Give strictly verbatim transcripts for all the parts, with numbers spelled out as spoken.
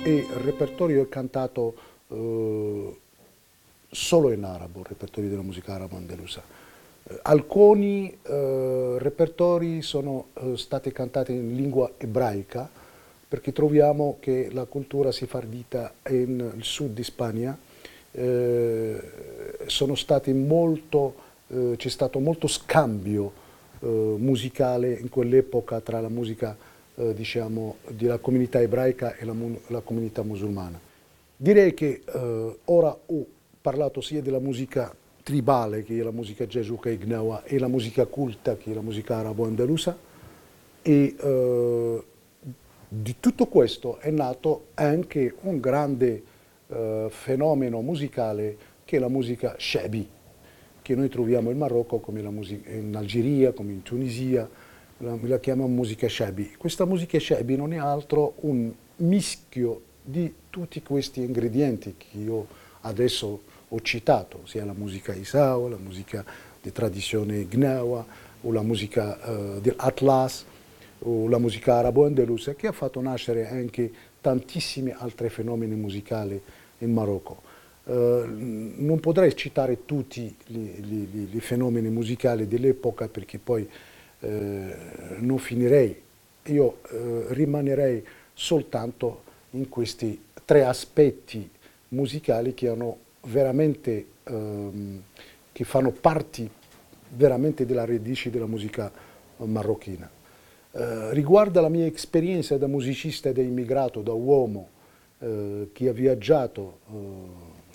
e il repertorio è cantato eh, solo in arabo, il repertorio della musica arabo-andalusa. Eh, alcuni eh, repertori sono eh, stati cantati in lingua ebraica, perché troviamo che la cultura sefardita nel sud di Spagna eh, sono stati molto, eh, c'è stato molto scambio eh, musicale in quell'epoca tra la musica eh, diciamo, della comunità ebraica e la, la comunità musulmana. Direi che eh, ora ho parlato sia della musica tribale, che è la musica Jesuca e Gnawa, e la musica culta, che è la musica arabo-andalusa, e eh, di tutto questo è nato anche un grande eh, fenomeno musicale che è la musica Shebi, che noi troviamo in Marocco, come la musica, in Algeria, come in Tunisia, la, la chiamiamo musica Shebi. Questa musica Shebi non è altro un mischio di tutti questi ingredienti che io adesso ho citato, sia la musica Isao, la musica di tradizione Gnawa, o la musica uh, dell'Atlas, o la musica arabo-andalusa, che ha fatto nascere anche tantissimi altri fenomeni musicali in Marocco. Uh, non potrei citare tutti i fenomeni musicali dell'epoca perché poi uh, non finirei. Io uh, rimanerei soltanto in questi tre aspetti musicali che hanno veramente, um, che fanno parte veramente della radice della musica marocchina. Uh, riguardo alla mia esperienza da musicista e da immigrato, da uomo uh, che ha viaggiato uh,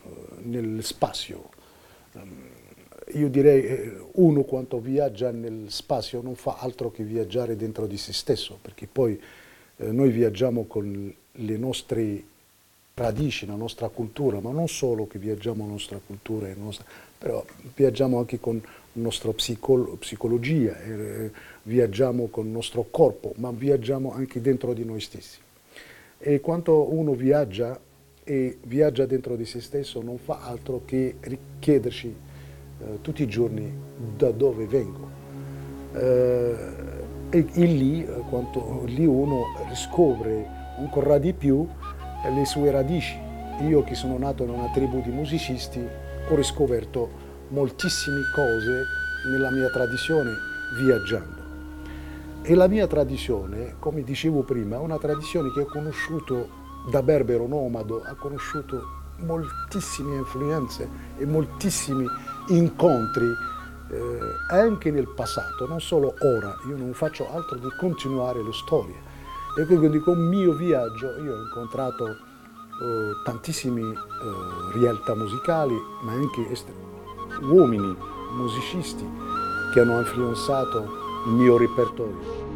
nel spazio, um, io direi eh, uno quando viaggia nel spazio non fa altro che viaggiare dentro di se stesso, perché poi eh, noi viaggiamo con le nostre radici, la nostra cultura, ma non solo che viaggiamo la nostra cultura, la nostra, però viaggiamo anche con la nostra psicolo, psicologia, eh, viaggiamo con il nostro corpo, ma viaggiamo anche dentro di noi stessi. E quando uno viaggia e viaggia dentro di se stesso non fa altro che richiederci eh, tutti i giorni da dove vengo. Eh, e, e lì, quando, lì uno riscopre ancora di più le sue radici. Io che sono nato in una tribù di musicisti ho riscoperto moltissime cose nella mia tradizione viaggiando. E la mia tradizione, come dicevo prima, è una tradizione che ho conosciuto da berbero nomado, ha conosciuto moltissime influenze e moltissimi incontri eh, anche nel passato, non solo ora. Io non faccio altro che continuare le storie. E quindi con il mio viaggio io ho incontrato eh, tantissimi eh, realtà musicali, ma anche uomini, musicisti che hanno influenzato il mio repertorio.